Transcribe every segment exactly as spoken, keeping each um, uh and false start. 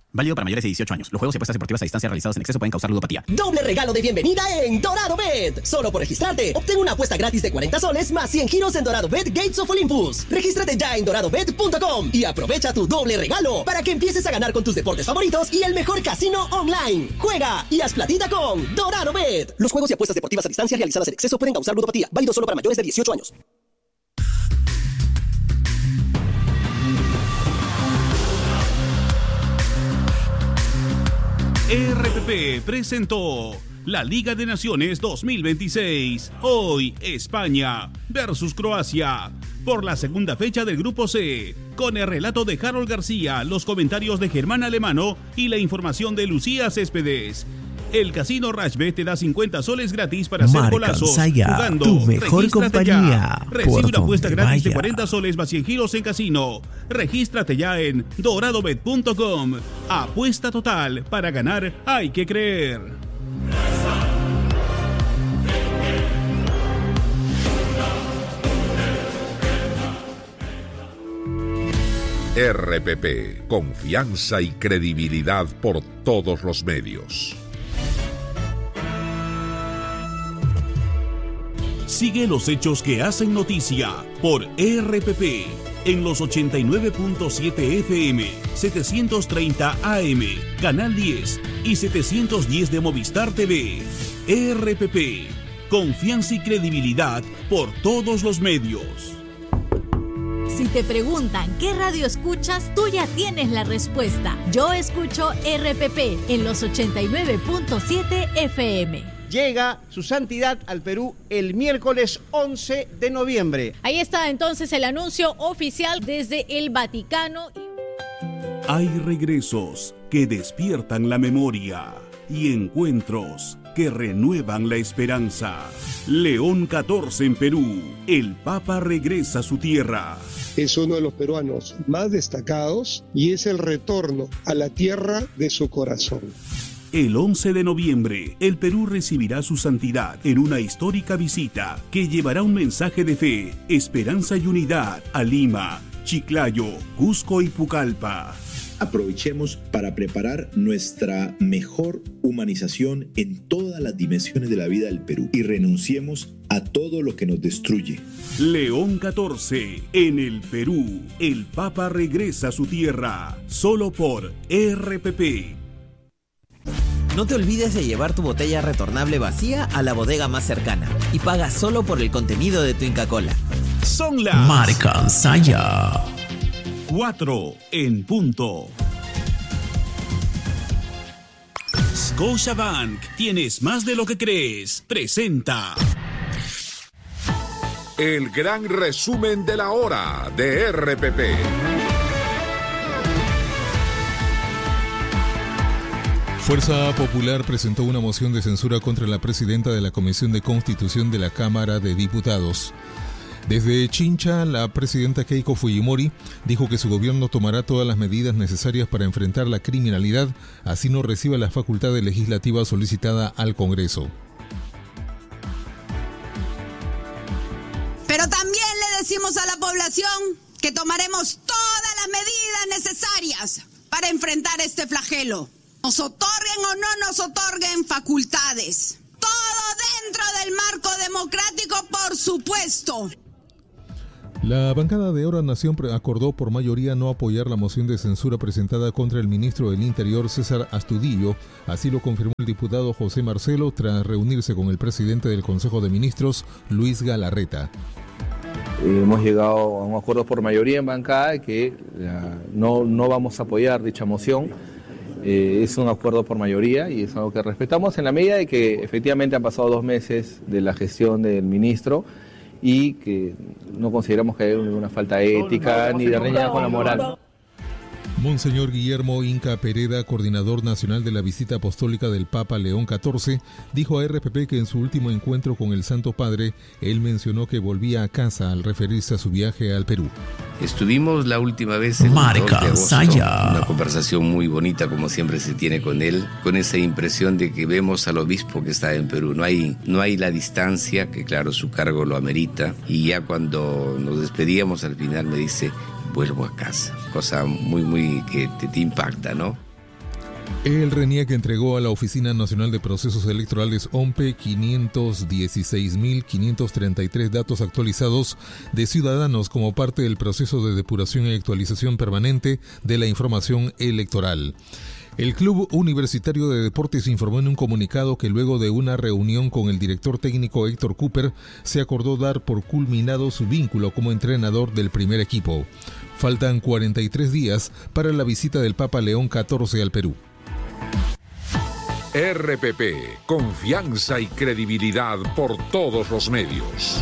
Válido para mayores de dieciocho años. Los juegos y apuestas deportivas a distancia realizados en exceso pueden causar ludopatía. Doble regalo de bienvenida en DoradoBet. Solo por registrarte, obtén una apuesta gratis de cuarenta soles más cien giros en DoradoBet Gates of Olympus. Regístrate ya en dorado bet punto com y aprovecha tu doble regalo para que empieces a ganar con tus deportes favoritos y el mejor casino online. Juega y haz platita con DoradoBet. Los juegos y apuestas deportivas a distancia realizadas en exceso pueden causar ludopatía. Válido solo para mayores de dieciocho años. R P P presentó la Liga de Naciones dos mil veintiséis. Hoy España versus Croacia por la segunda fecha del Grupo C, con el relato de Harold García, los comentarios de Germán Alemano y la información de Lucía Céspedes. El Casino Rashbet te da cincuenta soles gratis para hacer Marca golazos Saya, jugando. tu mejor Regístrate compañía, ya. Recibe por una apuesta donde gratis de vaya. cuarenta soles más cien giros en casino. Regístrate ya en dorado bet punto com. Apuesta total. Para ganar hay que creer. R P P, confianza y credibilidad por todos los medios. Sigue los hechos que hacen noticia por R P P en los ochenta y nueve punto siete F M, setecientos treinta A M, Canal diez y setecientos diez de Movistar T V. R P P, confianza y credibilidad por todos los medios. Si te preguntan qué radio escuchas, tú ya tienes la respuesta. Yo escucho R P P en los ochenta y nueve punto siete F M. Llega su santidad al Perú el miércoles once de noviembre. Ahí está entonces el anuncio oficial desde el Vaticano. Hay regresos que despiertan la memoria y encuentros que renuevan la esperanza. León catorce en Perú. El Papa regresa a su tierra. Es uno de los peruanos más destacados y es el retorno a la tierra de su corazón. El once de noviembre, el Perú recibirá su santidad en una histórica visita que llevará un mensaje de fe, esperanza y unidad a Lima, Chiclayo, Cusco y Pucallpa. Aprovechemos para preparar nuestra mejor humanización en todas las dimensiones de la vida del Perú y renunciemos a todo lo que nos destruye. León catorce, en el Perú, el Papa regresa a su tierra, solo por R P P. No te olvides de llevar tu botella retornable vacía a la bodega más cercana y paga solo por el contenido de tu Inca Kola. Son las Marca Saya. cuatro en punto. Scotiabank, tienes más de lo que crees. Presenta El gran resumen de la hora de R P P. Fuerza Popular presentó una moción de censura contra la presidenta de la Comisión de Constitución de la Cámara de Diputados. Desde Chincha, la presidenta Keiko Fujimori dijo que su gobierno tomará todas las medidas necesarias para enfrentar la criminalidad, así no reciba la facultad legislativa solicitada al Congreso. Pero también le decimos a la población que tomaremos todas las medidas necesarias para enfrentar este flagelo. Nos otorguen o no nos otorguen facultades. Todo dentro del marco democrático, por supuesto. La bancada de Ahora Nación acordó por mayoría no apoyar la moción de censura presentada contra el ministro del Interior, César Astudillo. Así lo confirmó el diputado José Marcelo tras reunirse con el presidente del Consejo de Ministros, Luis Galarreta. Hemos llegado a un acuerdo por mayoría en bancada que uh, no, no vamos a apoyar dicha moción. Eh, es un acuerdo por mayoría y es algo que respetamos en la medida de que efectivamente han pasado dos meses de la gestión del ministro y que no consideramos que haya ninguna falta ética ni de reñida con la moral. Monseñor Guillermo Inca Pereda, coordinador nacional de la visita apostólica del Papa León catorce, dijo a R P P que en su último encuentro con el Santo Padre, él mencionó que volvía a casa al referirse a su viaje al Perú. Estuvimos la última vez el Marca dos de agosto, Saya. una conversación muy bonita como siempre se tiene con él, con esa impresión de que vemos al obispo que está en Perú. No hay, no hay la distancia, que claro su cargo lo amerita, y ya cuando nos despedíamos al final me dice: vuelvo a casa, cosa muy muy que te, te impacta, ¿no? El RENIEC entregó a la Oficina Nacional de Procesos Electorales O M P E quinientos dieciséis mil quinientos treinta y tres datos actualizados de ciudadanos como parte del proceso de depuración y actualización permanente de la información electoral. El Club Universitario de Deportes informó en un comunicado que luego de una reunión con el director técnico Héctor Cooper, se acordó dar por culminado su vínculo como entrenador del primer equipo. Faltan cuarenta y tres días para la visita del Papa León catorce al Perú. R P P, confianza y credibilidad por todos los medios.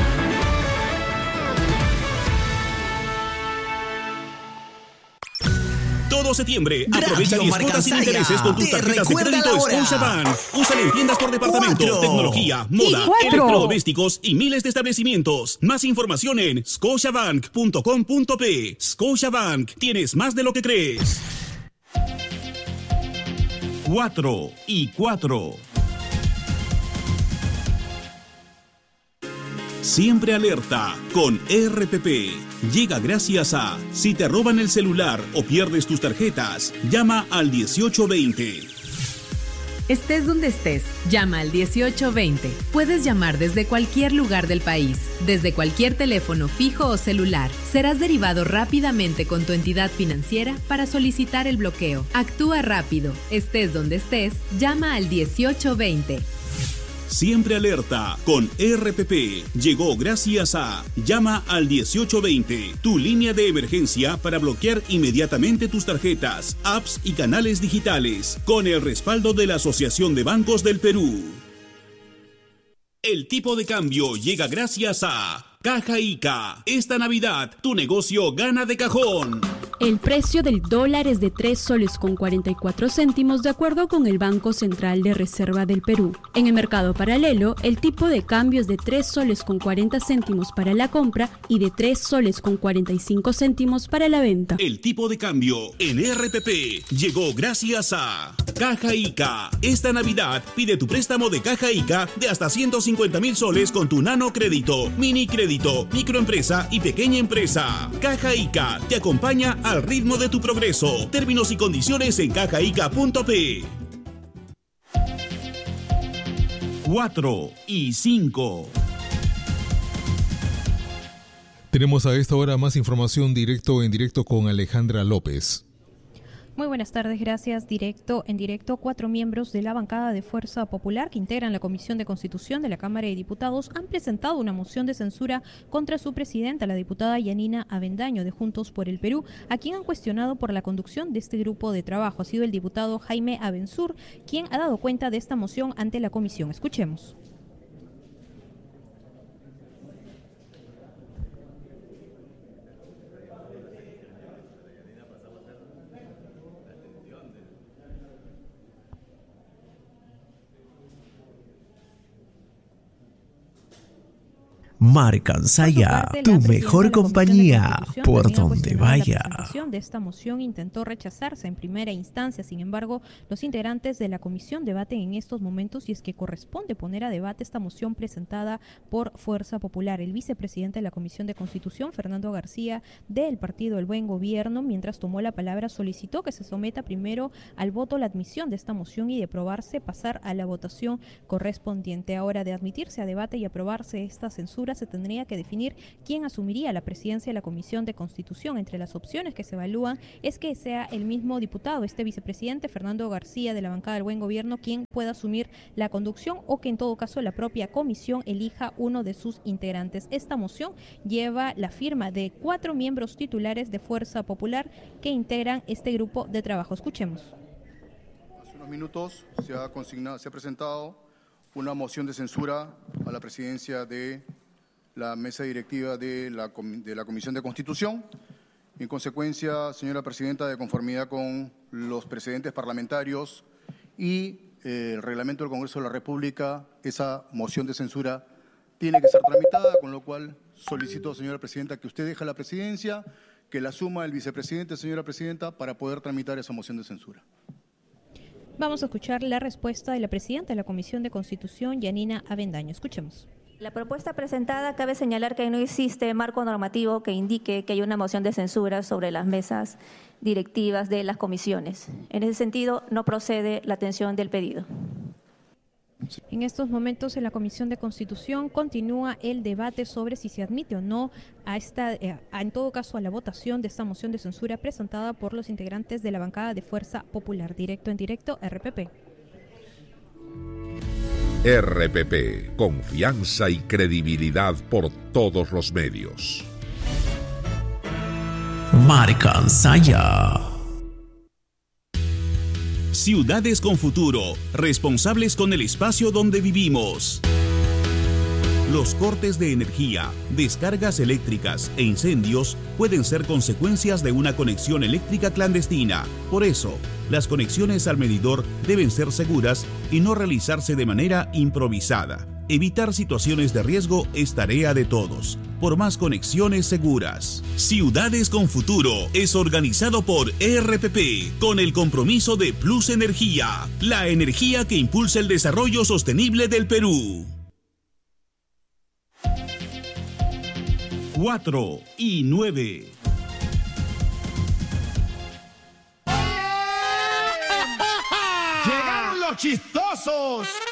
Todo septiembre, aprovecha diez cuotas sin intereses con tus tarjetas de crédito Scotiabank. Úsala en tiendas por departamento, Cuatro. tecnología, moda, electrodomésticos y miles de establecimientos. Más información en scotiabank punto com punto pe. Scotiabank, tienes más de lo que crees. Cuatro y cuatro. Siempre alerta con R P P. Llega gracias a: si te roban el celular o pierdes tus tarjetas, llama al dieciocho veinte. Estés donde estés, llama al dieciocho veinte. Puedes llamar desde cualquier lugar del país, desde cualquier teléfono fijo o celular. Serás derivado rápidamente con tu entidad financiera para solicitar el bloqueo. Actúa rápido. Estés donde estés, llama al dieciocho veinte. Siempre alerta con R P P. Llegó gracias a: llama al dieciocho veinte, tu línea de emergencia para bloquear inmediatamente tus tarjetas, apps y canales digitales, con el respaldo de la Asociación de Bancos del Perú. El tipo de cambio llega gracias a Caja Ica. Esta Navidad, tu negocio gana de cajón. El precio del dólar es de tres soles con cuarenta y cuatro céntimos de acuerdo con el Banco Central de Reserva del Perú. En el mercado paralelo, el tipo de cambio es de tres soles con cuarenta céntimos para la compra y de tres soles con cuarenta y cinco céntimos para la venta. El tipo de cambio en R P P llegó gracias a Caja Ica. Esta Navidad pide tu préstamo de Caja Ica de hasta ciento cincuenta mil soles con tu nano crédito, mini crédito, microempresa y pequeña empresa. Caja Ica te acompaña a al ritmo de tu progreso. Términos y condiciones en cajaica punto pe. Cuatro y cinco. Tenemos a esta hora más información directo en directo con Alejandra López. Muy buenas tardes, gracias. Directo en directo, cuatro miembros de la bancada de Fuerza Popular que integran la Comisión de Constitución de la Cámara de Diputados han presentado una moción de censura contra su presidenta, la diputada Yanina Avendaño de Juntos por el Perú, a quien han cuestionado por la conducción de este grupo de trabajo. Ha sido el diputado Jaime Abensur quien ha dado cuenta de esta moción ante la comisión. Escuchemos. Marcansaya, tu mejor compañía, por donde vaya. La presentación de esta moción intentó rechazarse en primera instancia, sin embargo, los integrantes de la comisión debaten en estos momentos si es que corresponde poner a debate esta moción presentada por Fuerza Popular. El vicepresidente de la Comisión de Constitución, Fernando García, del Partido El Buen Gobierno, mientras tomó la palabra, solicitó que se someta primero al voto la admisión de esta moción y de aprobarse pasar a la votación correspondiente. Ahora, de admitirse a debate y aprobarse esta censura, se tendría que definir quién asumiría la presidencia de la Comisión de Constitución. Entre las opciones que se evalúan es que sea el mismo diputado, este vicepresidente Fernando García de la bancada del Buen Gobierno, quien pueda asumir la conducción, o que en todo caso la propia comisión elija uno de sus integrantes. Esta moción lleva la firma de cuatro miembros titulares de Fuerza Popular que integran este grupo de trabajo. Escuchemos. Hace unos minutos se ha consignado, se ha presentado una moción de censura a la presidencia de la mesa directiva de la, de la Comisión de Constitución. En consecuencia, señora presidenta, de conformidad con los precedentes parlamentarios y eh, el reglamento del Congreso de la República, esa moción de censura tiene que ser tramitada, con lo cual solicito, señora presidenta, que usted deje la presidencia, que la asuma el vicepresidente, señora presidenta, para poder tramitar esa moción de censura. Vamos a escuchar la respuesta de la presidenta de la Comisión de Constitución, Yanina Avendaño. Escuchemos. La propuesta presentada cabe señalar que no existe marco normativo que indique que hay una moción de censura sobre las mesas directivas de las comisiones. En ese sentido, no procede la atención del pedido. En estos momentos en la Comisión de Constitución continúa el debate sobre si se admite o no a esta, eh, a, en todo caso a la votación de esta moción de censura presentada por los integrantes de la bancada de Fuerza Popular. Directo en directo, R P P. R P P, confianza y credibilidad por todos los medios. Marca Saya. Ciudades con futuro, responsables con el espacio donde vivimos. Los cortes de energía, descargas eléctricas e incendios pueden ser consecuencias de una conexión eléctrica clandestina. Por eso, las conexiones al medidor deben ser seguras y no realizarse de manera improvisada. Evitar situaciones de riesgo es tarea de todos. Por más conexiones seguras. Ciudades con Futuro es organizado por R P P con el compromiso de Plus Energía, la energía que impulsa el desarrollo sostenible del Perú. cuatro y nueve. ¡Llegaron los chistosos!